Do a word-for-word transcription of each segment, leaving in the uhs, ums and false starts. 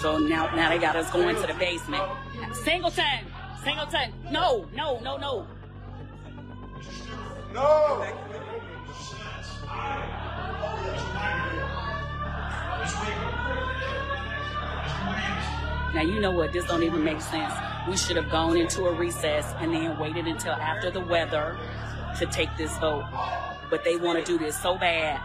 So now, now they got us going to the basement. Singleton, Singleton, no, no, no, no. No. Now, you know what? This don't even make sense. We should have gone into a recess and then waited until after the weather to take this vote. But they want to do this so bad.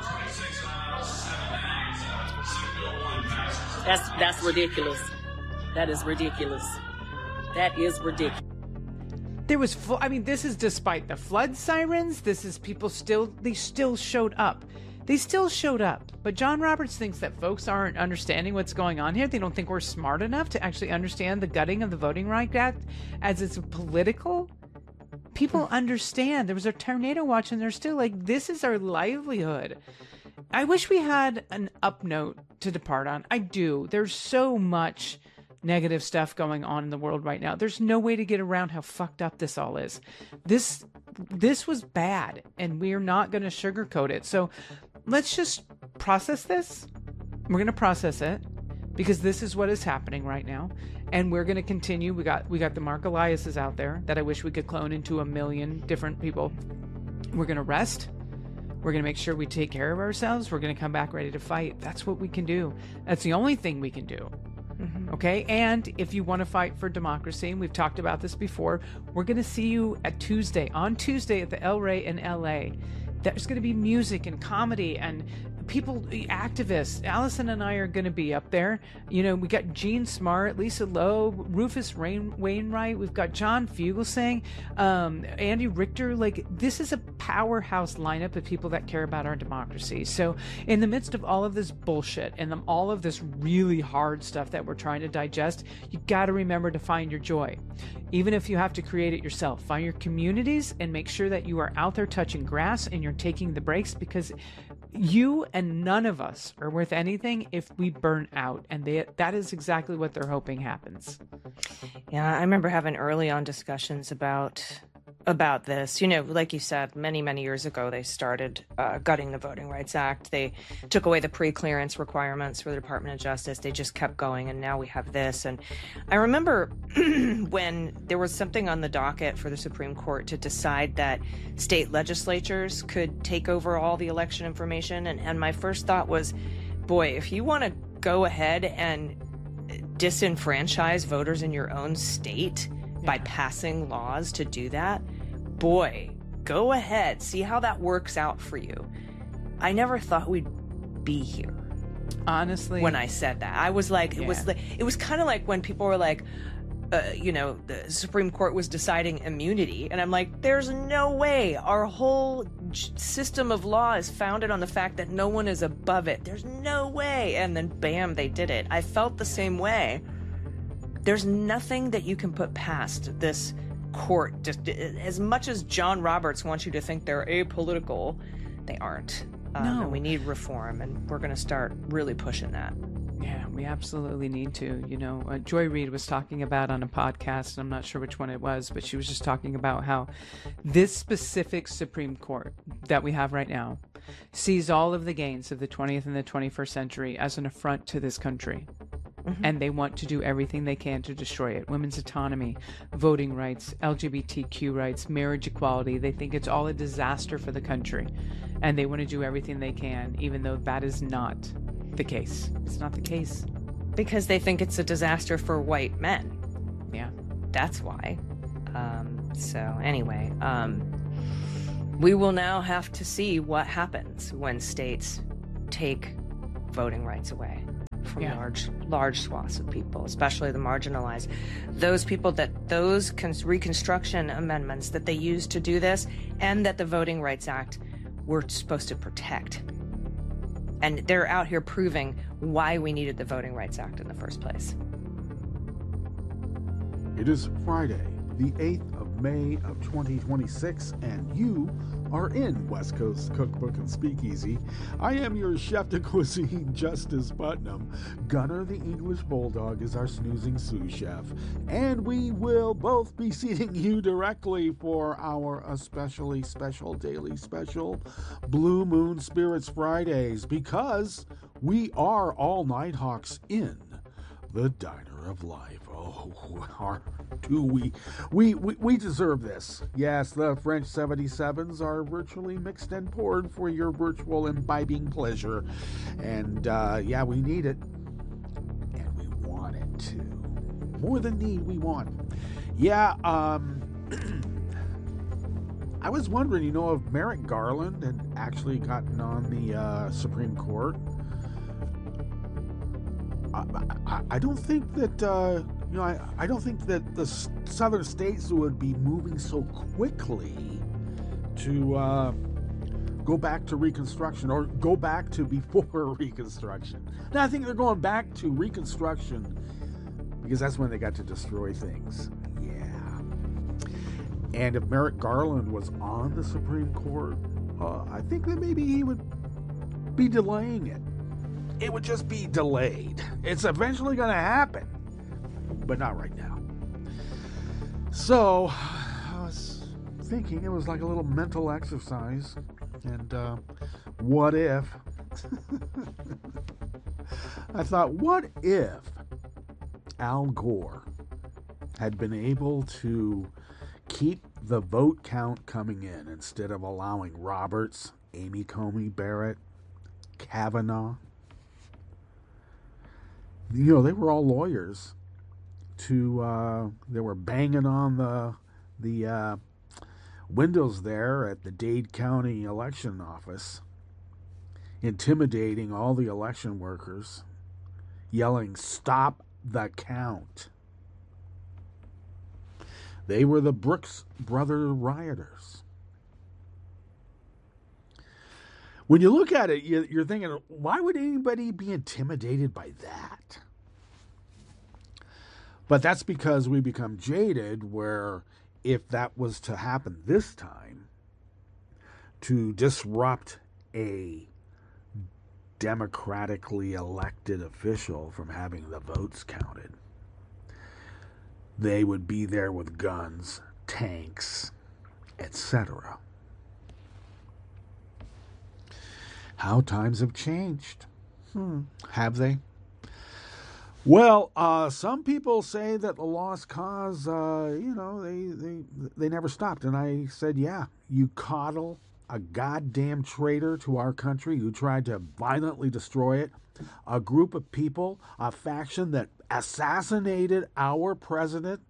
That's that's ridiculous. That is ridiculous. That is ridiculous. There was, fl- I mean, this is despite the flood sirens. This is people still, they still showed up. They still showed up. But John Roberts thinks that folks aren't understanding what's going on here. They don't think we're smart enough to actually understand the gutting of the Voting Rights Act as it's political. People understand. There was a tornado watch and they're still like, this is our livelihood. I wish we had an up note to depart on. I do. There's so much negative stuff going on in the world right now. There's no way to get around how fucked up this all is. This this was bad, and we're not going to sugarcoat it. So let's just process this. We're going to process it because this is what is happening right now, and we're going to continue. We got we got the Mark Eliases out there that I wish we could clone into a million different people. We're going to rest. We're going to make sure we take care of ourselves. We're going to come back ready to fight. That's what we can do. That's the only thing we can do. Mm-hmm. Okay. And if you want to fight for democracy, and we've talked about this before, we're going to see you at Tuesday, on Tuesday at the El Rey in L A. There's going to be music and comedy and people, activists. Allison and I are going to be up there. You know, we got Gene Smart, Lisa Loeb, Rufus Rain- Wainwright. We've got John Fugelsang, um, Andy Richter. Like, this is a powerhouse lineup of people that care about our democracy. So in the midst of all of this bullshit and the, all of this really hard stuff that we're trying to digest, you got to remember to find your joy. Even if you have to create it yourself, find your communities and make sure that you are out there touching grass and you're taking the breaks, because you and none of us are worth anything if we burn out. And they, that is exactly what they're hoping happens. Yeah, I remember having early on discussions about about this. You know, like you said, many, many years ago, they started uh, gutting the Voting Rights Act. They took away the pre-clearance requirements for the Department of Justice. They just kept going, and now we have this. And I remember when there was something on the docket for the Supreme Court to decide that state legislatures could take over all the election information. And, and my first thought was, boy, if you want to go ahead and disenfranchise voters in your own state yeah. by passing laws to do that, boy, go ahead. See how that works out for you. I never thought we'd be here. Honestly, when I said that, I was like, yeah. it was like, it was kind of like when people were like, uh, you know, the Supreme Court was deciding immunity. And I'm like, there's no way. Our whole j- system of law is founded on the fact that no one is above it. There's no way. And then bam, they did it. I felt the same way. There's nothing that you can put past this court. Just as much as John Roberts wants you to think they're apolitical, they aren't. Um, no. And we need reform, and we're going to start really pushing that. Yeah, we absolutely need to. You know, uh, Joy Reid was talking about on a podcast, and I'm not sure which one it was, but she was just talking about how this specific Supreme Court that we have right now sees all of the gains of the twentieth and the twenty-first century as an affront to this country. Mm-hmm. And they want to do everything they can to destroy it. Women's autonomy, voting rights, L G B T Q rights, marriage equality. They think it's all a disaster for the country. And they want to do everything they can, even though that is not the case. It's not the case. Because they think it's a disaster for white men. Yeah. That's why. Um, so anyway, um, we will now have to see what happens when states take voting rights away from yeah. large, large swaths of people, especially the marginalized. Those people that those cons- Reconstruction amendments that they used to do this, and that the Voting Rights Act were supposed to protect. And they're out here proving why we needed the Voting Rights Act in the first place. It is Friday, the eighth of May of twenty twenty-six, and you are in West Coast Cookbook and Speakeasy. I am your chef de cuisine, Justice Putnam. Gunner the English Bulldog is our snoozing sous chef, and we will both be seating you directly for our especially special daily special Blue Moon Spirits Fridays, because we are all Nighthawks in the diner of life. Oh, our, do we, we, we, we deserve this. Yes, the French seventy-sevens are virtually mixed and poured for your virtual imbibing pleasure. And, uh, yeah, we need it. And we want it too. More than need, we want it. Yeah, um... I was wondering, you know, if Merrick Garland had actually gotten on the uh, Supreme Court. I, I, I don't think that, uh, you know, I, I don't think that the southern states would be moving so quickly to uh, go back to Reconstruction or go back to before Reconstruction. Now, I think they're going back to Reconstruction because that's when they got to destroy things. And if Merrick Garland was on the Supreme Court, uh, I think that maybe he would be delaying it. It would just be delayed. It's eventually going to happen, but not right now. So, I was thinking it was like a little mental exercise. And uh, what if? I thought, what if Al Gore had been able to keep the vote count coming in instead of allowing Roberts, Amy Coney Barrett, Kavanaugh. You know, they were all lawyers. To uh, they were banging on the the uh, windows there at the Dade County election office, intimidating all the election workers, yelling, "Stop the count." They were the Brooks brother rioters. When you look at it, you're thinking, why would anybody be intimidated by that? But that's because we become jaded, where if that was to happen this time, to disrupt a democratically elected official from having the votes counted, they would be there with guns, tanks, et cetera. How times have changed. Hmm. Have they? Well, uh, some people say that the lost cause, uh, you know, they, they, they never stopped. And I said, yeah, you coddle a goddamn traitor to our country who tried to violently destroy it. A group of people, a faction that assassinated our president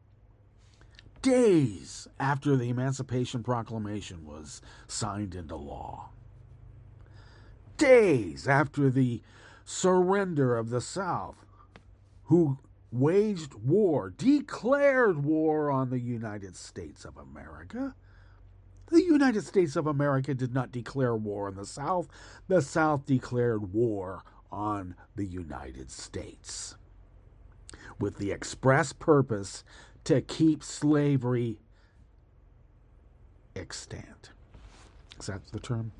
days after the Emancipation Proclamation was signed into law. Days after the surrender of the South, who waged war, declared war on the United States of America. The United States of America did not declare war on the South. The South declared war on the United States, with the express purpose to keep slavery extant. Is that the term?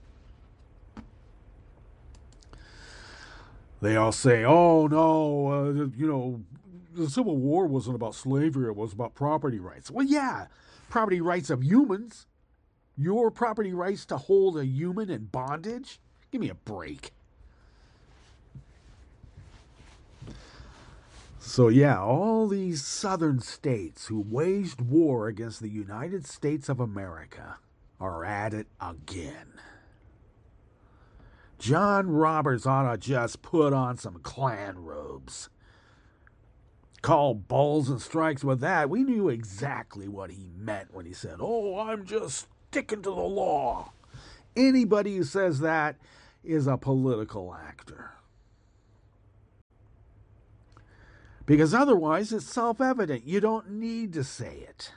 They all say, oh, no, uh, you know, the Civil War wasn't about slavery, it was about property rights. Well, yeah, property rights of humans. Your property rights to hold a human in bondage? Give me a break. So yeah, all these southern states who waged war against the United States of America are at it again. John Roberts ought to just put on some Klan robes. Call balls and strikes with that. We knew exactly what he meant when he said, oh, I'm just sticking to the law. Anybody who says that is a political actor. Because otherwise it's self-evident. You don't need to say it.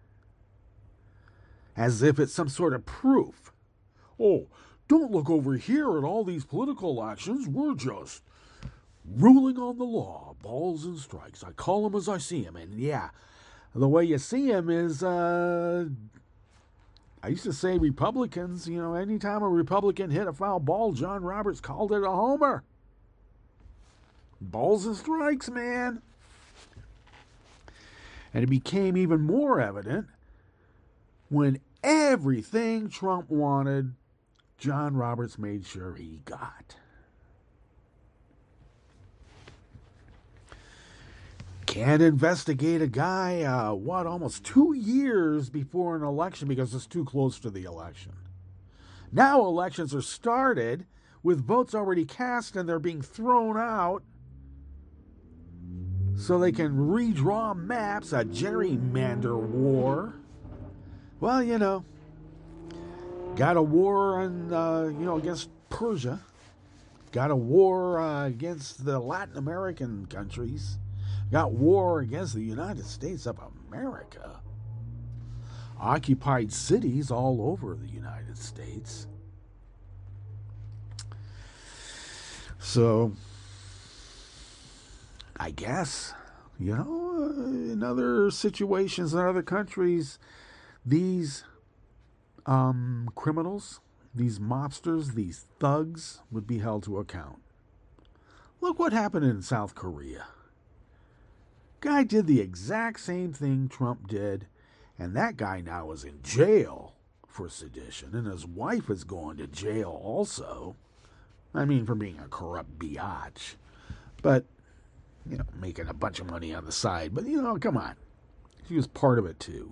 As if it's some sort of proof. Oh, don't look over here at all these political actions. We're just ruling on the law. Balls and strikes. I call them as I see them. And yeah, the way you see them is, uh, I used to say Republicans, you know, anytime a Republican hit a foul ball, John Roberts called it a homer. Balls and strikes, man. And it became even more evident when everything Trump wanted, John Roberts made sure he got. can't investigate a guy, uh, what, almost two years before an election because it's too close to the election. Now elections are started with votes already cast and they're being thrown out so they can redraw maps, a gerrymander war. Well, you know, got a war on, uh, you know, against Persia, got a war uh, against the Latin American countries, got war against the United States of America, occupied cities all over the United States. So, I guess, you know, in other situations, in other countries, these um, criminals, these mobsters, these thugs would be held to account. Look what happened in South Korea. Guy did the exact same thing Trump did, and that guy now is in jail for sedition, and his wife is going to jail also. I mean, for being a corrupt biatch. But, you know, making a bunch of money on the side. But, you know, come on. She was part of it, too.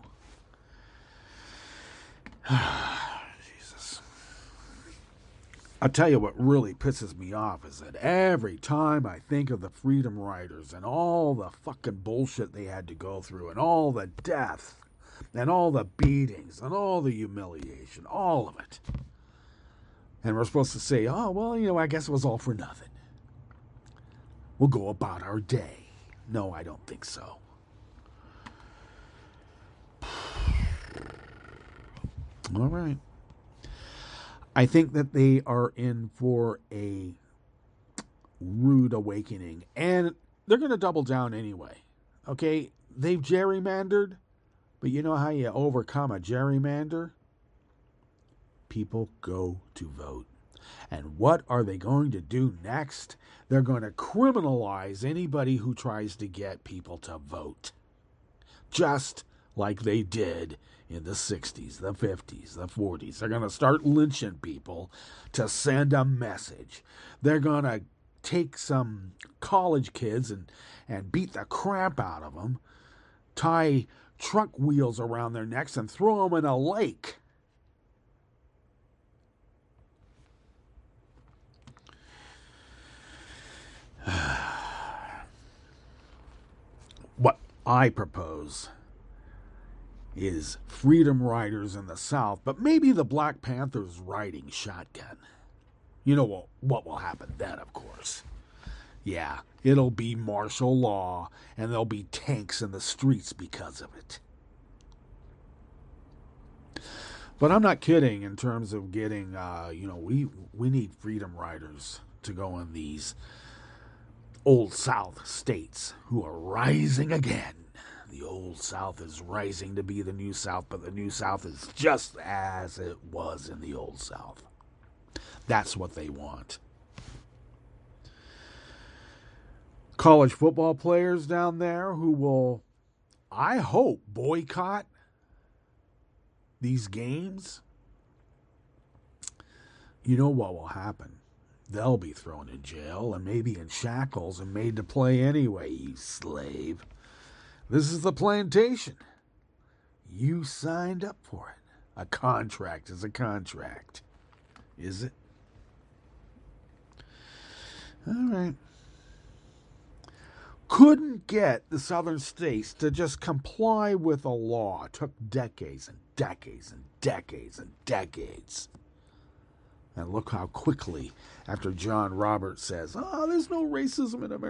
Jesus. I'll tell you what really pisses me off is that every time I think of the Freedom Riders and all the fucking bullshit they had to go through and all the death and all the beatings and all the humiliation, all of it. And we're supposed to say, oh, well, you know, I guess it was all for nothing. We'll go about our day. No, I don't think so. All right. I think that they are in for a rude awakening. And they're going to double down anyway. Okay? They've gerrymandered. But you know how you overcome a gerrymander? People go to vote. And what are they going to do next? They're going to criminalize anybody who tries to get people to vote. Just like they did in the sixties, the fifties, the forties. They're going to start lynching people to send a message. They're going to take some college kids and, and beat the crap out of them, tie truck wheels around their necks and throw them in a lake. What I propose is Freedom Riders in the South, but maybe the Black Panthers riding shotgun. You know what, what will happen then, of course. Yeah, it'll be martial law, and there'll be tanks in the streets because of it. But I'm not kidding in terms of getting, uh, you know, we we need Freedom Riders to go in these Old South states who are rising again. The Old South is rising to be the New South, but the New South is just as it was in the Old South. That's what they want. College football players down there who will, I hope, boycott these games. You know what will happen? They'll be thrown in jail and maybe in shackles and made to play anyway, you slave. This is the plantation. You signed up for it. A contract is a contract. Is it? All right. Couldn't get the southern states to just comply with a law. It took decades and decades and decades and decades. And look how quickly, after John Roberts says, oh, there's no racism in America.